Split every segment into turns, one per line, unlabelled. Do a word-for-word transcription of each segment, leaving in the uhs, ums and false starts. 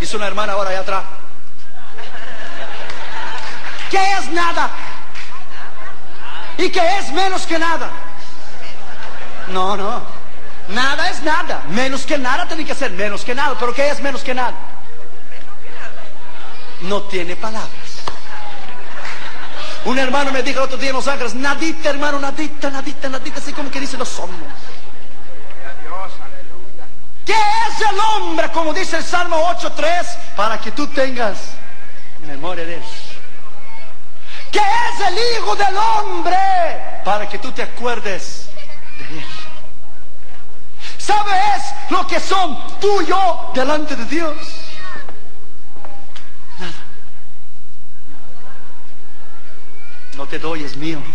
Dice una hermana ahora allá atrás. ¿Qué es nada? ¿Y qué es menos que nada? No, no. Nada es nada. Menos que nada tiene que ser menos que nada. ¿Pero qué es menos que nada? No tiene palabras. Un hermano me dijo el otro día en Los Ángeles, nadita, hermano, nadita, nadita, nadita, así como que dice, no somos. ¿Qué es el hombre? Como dice el Salmo ocho tres, para que tú tengas memoria de él. ¿Qué es el Hijo del Hombre? Para que tú te acuerdes de él. ¿Sabes lo que son tú y yo delante de Dios? Nada. No te doy, es mío.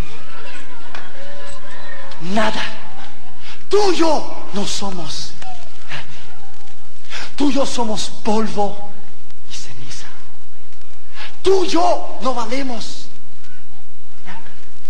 Nada. Tú y yo no somos nadie. Tú y yo somos polvo y ceniza. Tú y yo no valemos nada.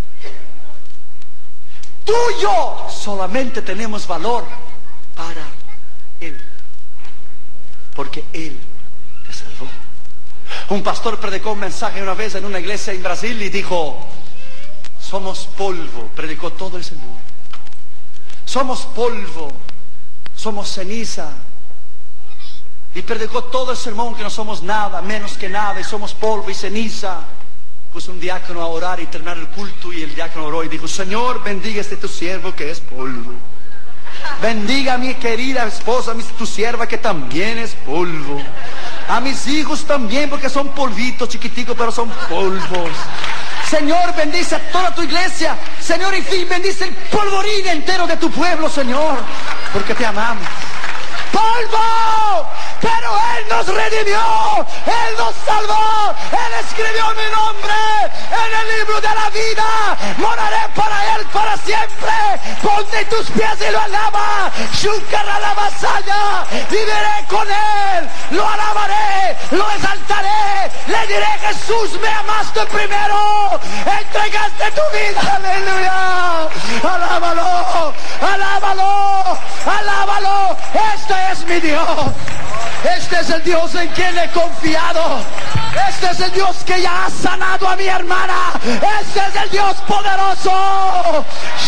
Tú y yo solamente tenemos valor para Él, porque Él te salvó. Un pastor predicó un mensaje una vez en una iglesia en Brasil y dijo, somos polvo. Predicó todo el sermón. Somos polvo, somos ceniza. Y predicó todo el sermón que no somos nada, menos que nada, y somos polvo y ceniza. Puso un diácono a orar y terminar el culto, y el diácono oró y dijo, Señor, bendiga este tu siervo que es polvo. Bendiga a mi querida esposa, a mi, tu sierva que también es polvo. A mis hijos también, porque son polvitos chiquiticos, pero son polvos. Señor, bendice a toda tu iglesia. Señor, en fin, bendice el polvorín entero de tu pueblo, Señor, porque te amamos. Polvo, pero Él nos redimió, Él nos salvó, Él escribió mi nombre en el libro de la vida. Moraré para Él para siempre. Ponte tus pies y lo alaba. Shukara la vasalla. Viviré con Él, lo alabaré, lo exaltaré. Le diré, Jesús, me amaste primero, entregaste tu vida. Aleluya. Alábalo, alábalo, alábalo. Este es mi Dios. Este es el Dios en quien he confiado. Este es el Dios que ya ha sanado a mi hermana. Este es el Dios poderoso.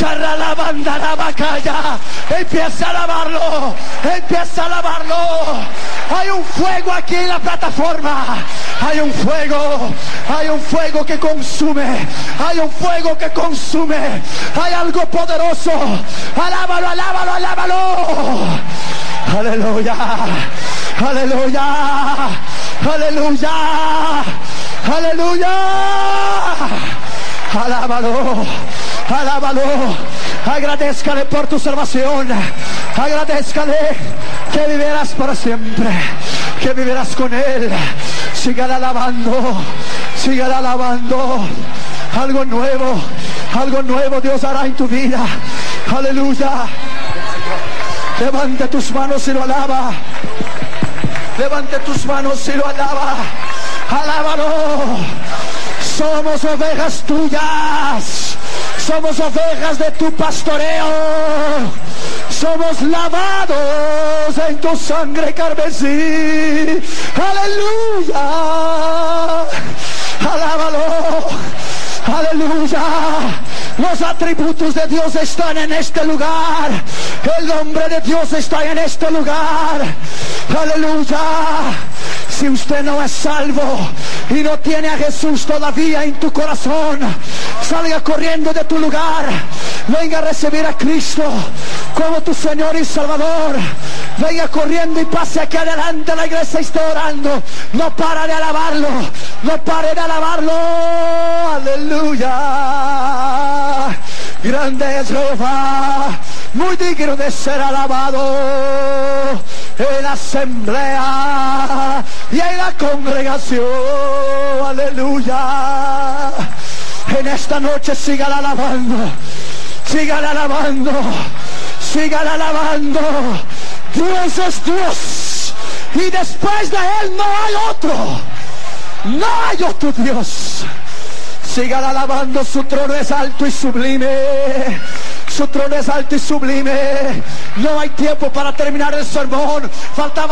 Empieza a alabarlo. Empieza a alabarlo. Hay un fuego aquí en la plataforma. Hay un fuego. Hay un fuego que consume. Hay un fuego que consume. Hay algo poderoso. Alábalo, alábalo, alábalo. Aleluya. Aleluya. Aleluya. Aleluya. Alábalo. Alábalo. Agradézcale por tu salvación. Agradézcale que vivirás para siempre. Que vivirás con Él. Sígale alabando. Sígale alabando. Algo nuevo. Algo nuevo Dios hará en tu vida. Aleluya. Levante tus manos y lo alaba. Levante tus manos y lo alaba. Alábalo. Somos ovejas tuyas. Somos ovejas de tu pastoreo. Somos lavados en tu sangre carmesí. Aleluya. Alábalo. Aleluya. Los atributos de Dios están en este lugar. El nombre de Dios está en este lugar. Aleluya. Si usted no es salvo y no tiene a Jesús todavía en tu corazón, salga corriendo de tu lugar. Venga a recibir a Cristo como tu Señor y Salvador. Venga corriendo y pase aquí adelante. La iglesia está orando. No para de alabarlo. No pare de alabarlo. Aleluya. Grande es Jehová, muy digno de ser alabado en la asamblea y en la congregación. Aleluya. En esta noche sigan alabando, sigan alabando, sigan alabando. Dios es Dios y después de Él no hay otro. No hay otro Dios. Sigan alabando, su trono es alto y sublime. Su trono es alto y sublime. No hay tiempo para terminar el sermón. Faltaba